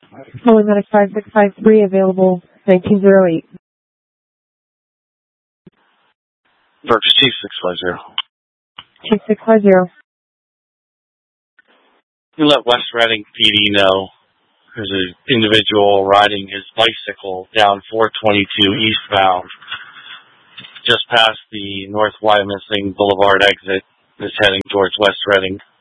Calling Medic 5653, available 1908. Berks Chief 650. Chief 650. You let West Reading PD know there's an individual riding his bicycle down 422 eastbound, just past the North Wyomissing Boulevard exit, is heading towards West Reading.